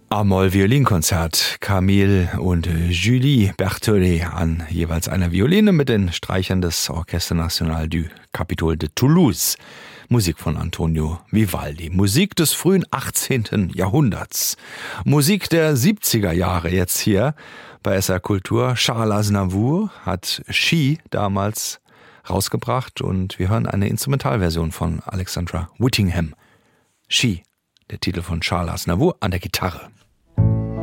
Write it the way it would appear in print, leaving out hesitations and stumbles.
A-Moll-Violinkonzert. Camille und Julie Berthollet an jeweils einer Violine mit den Streichern des Orchestre National du Capitole de Toulouse. Musik von Antonio Vivaldi. Musik des frühen 18. Jahrhunderts. Musik der 70er Jahre jetzt hier bei SR Kultur. Charles Aznavour hat She damals rausgebracht und wir hören eine Instrumentalversion von Alexandra Whittingham. She, der Titel von Charles Aznavour an der Gitarre.